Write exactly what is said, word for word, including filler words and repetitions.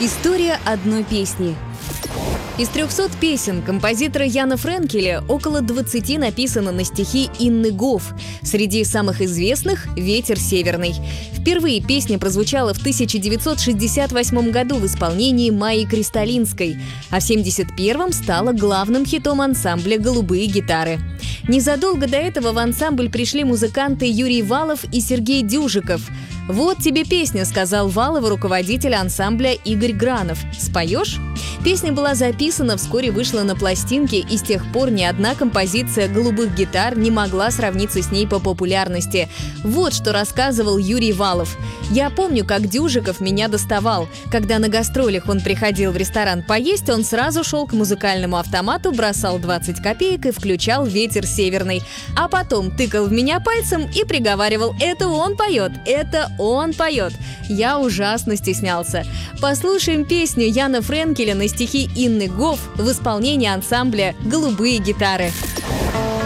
История одной песни. Из трехсот песен композитора Яна Френкеля около двадцати написано на стихи Инны Гофф. Среди самых известных — «Ветер северный». Впервые песня прозвучала в тысяча девятьсот шестьдесят восьмом году в исполнении Майи Кристалинской, а в семьдесят первом стала главным хитом ансамбля «Голубые гитары». Незадолго до этого в ансамбль пришли музыканты Юрий Валов и Сергей Дюжиков. «Вот тебе песня», — сказал Валову руководитель ансамбля Игорь Гранов. «Споешь?» Песня была записана, вскоре вышла на пластинке, и с тех пор ни одна композиция «Голубых гитар» не могла сравниться с ней по популярности. Вот что рассказывал Юрий Валов. «Я помню, как Дюжиков меня доставал. Когда на гастролях он приходил в ресторан поесть, он сразу шел к музыкальному автомату, бросал двадцать копеек и включал «Ветер северный». А потом тыкал в меня пальцем и приговаривал: «Это он поет, это он поет». Я ужасно стеснялся. Послушаем песню Яна Френкеля на стихи Инны Гофф в исполнении ансамбля «Голубые гитары».